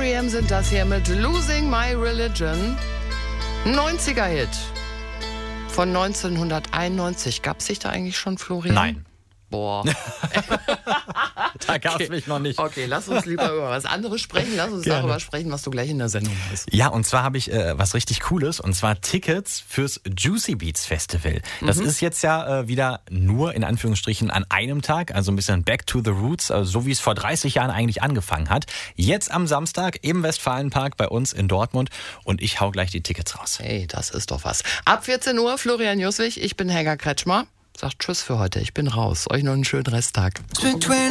R.E.M. sind das hier mit Losing My Religion. 90er-Hit von 1991. Gab es sich da eigentlich schon, Florian? Nein. Boah. Da gab es mich noch nicht. Okay, lass uns lieber über was anderes sprechen. Lass uns darüber sprechen, was du gleich in der Sendung hast. Ja, und zwar habe ich was richtig Cooles, und zwar Tickets fürs Juicy Beats Festival. Das ist jetzt ja wieder nur in Anführungsstrichen an einem Tag, also ein bisschen back to the roots, so wie es vor 30 Jahren eigentlich angefangen hat. Jetzt am Samstag im Westfalenpark bei uns in Dortmund, und ich hau gleich die Tickets raus. Hey, das ist doch was. Ab 14 Uhr, Florian Juswig, ich bin Helga Kretschmer. Sagt Tschüss für heute, ich bin raus. Euch noch einen schönen Resttag.